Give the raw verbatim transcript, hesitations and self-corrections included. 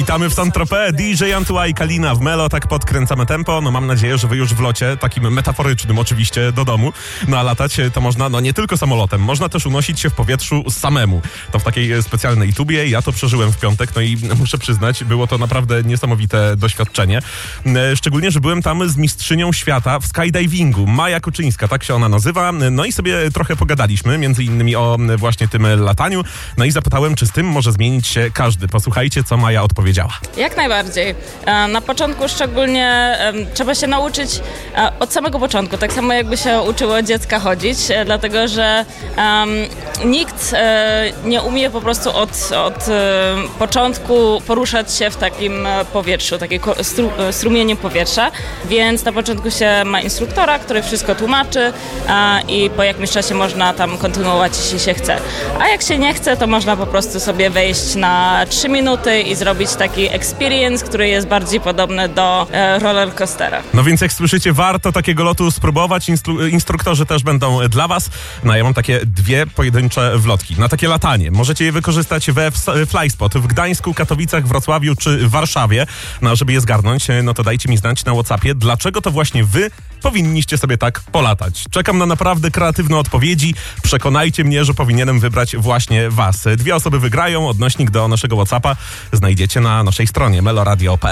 Witamy w Saint-Tropez, D J Antoine i Kalina w Melo, tak podkręcamy tempo. No mam nadzieję, że wy już w locie, takim metaforycznym oczywiście, do domu. No a latać to można, no nie tylko samolotem, można też unosić się w powietrzu samemu. To w takiej specjalnej tubie, ja to przeżyłem w piątek, no i muszę przyznać, było to naprawdę niesamowite doświadczenie. Szczególnie, że byłem tam z mistrzynią świata w skydivingu, Maja Kuczyńska, tak się ona nazywa. No i sobie trochę pogadaliśmy, między innymi o właśnie tym lataniu. No i zapytałem, czy z tym może zmienić się każdy. Posłuchajcie, co Maja odpowiedziała. Jak najbardziej. Na początku szczególnie trzeba się nauczyć od samego początku, tak samo jakby się uczyło dziecka chodzić, dlatego że um, nikt nie umie po prostu od, od początku poruszać się w takim powietrzu, takim stru, strumieniu powietrza, więc na początku się ma instruktora, który wszystko tłumaczy a, i po jakimś czasie można tam kontynuować, jeśli się chce. A jak się nie chce, to można po prostu sobie wejść na trzy minuty i zrobić taki experience, który jest bardziej podobny do e, roller coastera. No więc jak słyszycie, warto takiego lotu spróbować. Instru- instruktorzy też będą dla was. No ja mam takie dwie pojedyncze wlotki na takie latanie. Możecie je wykorzystać we Flyspot w Gdańsku, Katowicach, Wrocławiu czy Warszawie. No a żeby je zgarnąć, no to dajcie mi znać na WhatsAppie, dlaczego to właśnie wy powinniście sobie tak polatać. Czekam na naprawdę kreatywne odpowiedzi. Przekonajcie mnie, że powinienem wybrać właśnie was. Dwie osoby wygrają. Odnośnik do naszego WhatsAppa znajdziecie na naszej stronie meloradio kropka p l.